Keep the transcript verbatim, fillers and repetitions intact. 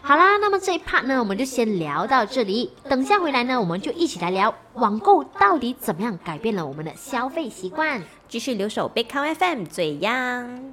好啦，那么这一 part 呢，我们就先聊到这里。等下回来呢，我们就一起来聊网购到底怎么样改变了我们的消费习惯。 继续留守贝康 F M 最央。